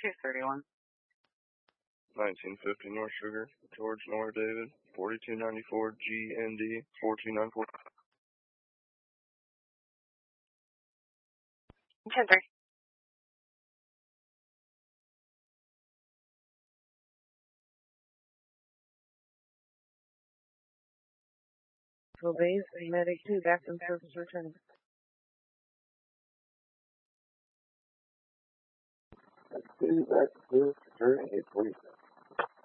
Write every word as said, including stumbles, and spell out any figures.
two thirty-one. nineteen fifty North Sugar, George Nora David, forty-two ninety-four G N D, four two nine four. ten three. Base, medic two, bathroom service returning. That's two, that's two, returning eight forty-seven.